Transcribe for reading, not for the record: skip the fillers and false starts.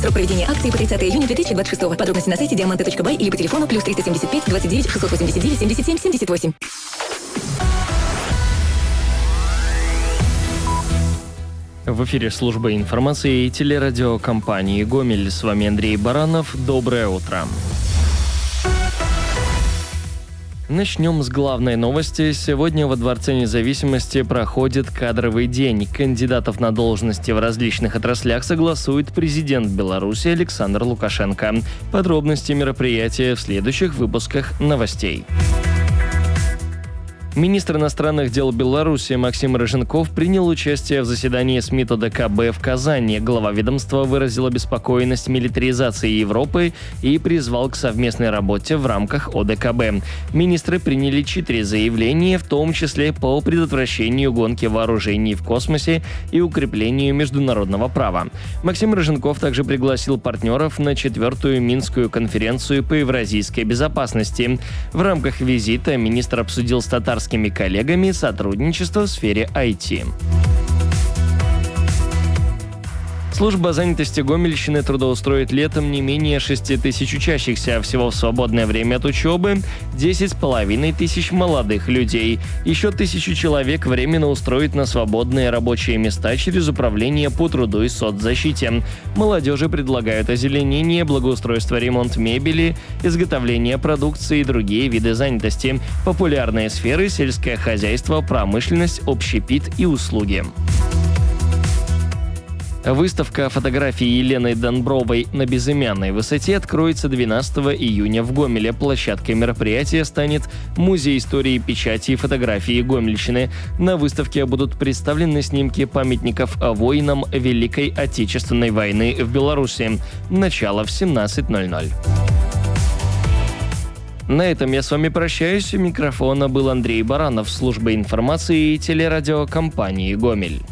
Срок проведения акции по 30 июня 2026. Подробности на сайте diamante.by или по телефону +375 29 689 77 78. В эфире служба информации и телерадиокомпании «Гомель». С вами Андрей Баранов. Доброе утро. Начнем с главной новости. Сегодня во Дворце независимости проходит кадровый день. Кандидатов на должности в различных отраслях согласует президент Беларуси Александр Лукашенко. Подробности мероприятия в следующих выпусках новостей. Министр иностранных дел Беларуси Максим Рыженков принял участие в заседании СМИ ОДКБ в Казани. Глава ведомства выразил обеспокоенность милитаризации Европы и призвал к совместной работе в рамках ОДКБ. Министры приняли 4 заявления, в том числе по предотвращению гонки вооружений в космосе и укреплению международного права. Максим Рыженков также пригласил партнеров на 4-ю Минскую конференцию по евразийской безопасности. В рамках визита министр обсудил с татарскими коллегами сотрудничество в сфере IT. Служба занятости Гомельщины трудоустроит летом не менее 6 тысяч учащихся. Всего в свободное время от учебы 10,5 тысяч молодых людей. Еще 1000 человек временно устроит на свободные рабочие места через Управление по труду и соцзащите. Молодежи предлагают озеленение, благоустройство, ремонт мебели, изготовление продукции и другие виды занятости. Популярные сферы – сельское хозяйство, промышленность, общепит и услуги. Выставка фотографий Елены Донбровой на безымянной высоте откроется 12 июня в Гомеле. Площадкой мероприятия станет Музей истории печати и фотографии Гомельщины. На выставке будут представлены снимки памятников воинам Великой Отечественной войны в Беларуси. Начало в 17:00. На этом я с вами прощаюсь. У микрофона был Андрей Баранов, служба информации и телерадиокомпании «Гомель».